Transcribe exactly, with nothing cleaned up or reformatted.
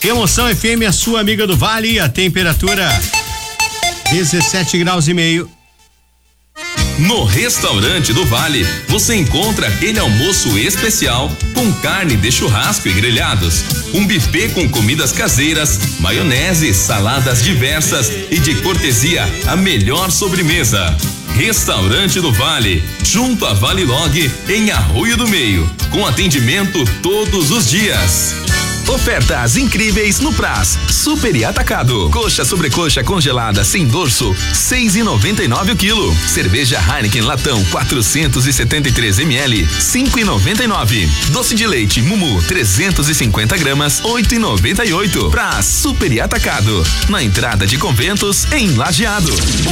Emoção F M, a sua amiga do Vale, a temperatura dezessete graus e meio. No Restaurante do Vale, você encontra aquele almoço especial com carne de churrasco e grelhados, um buffet com comidas caseiras, maionese, saladas diversas e de cortesia a melhor sobremesa. Restaurante do Vale, junto a Vale Log, em Arroio do Meio, com atendimento todos os dias. Ofertas incríveis no Praz, Super e Atacado. Coxa sobrecoxa congelada sem dorso, seis e noventa e nove o quilo. Cerveja Heineken latão quatrocentos e setenta e três mililitros, cinco e noventa e nove. Doce de leite Mumu trezentos e cinquenta gramas, oito e noventa e oito. Praz, Super e Atacado, na entrada de Conventos, em Lajeado.